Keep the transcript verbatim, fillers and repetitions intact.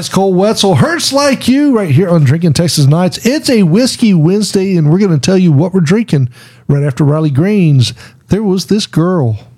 That's Cole Wetzel. Hurts Like You right here on Drinking Texas Nights. It's a Whiskey Wednesday, and we're going to tell you what we're drinking right after Riley Green's There Was This Girl.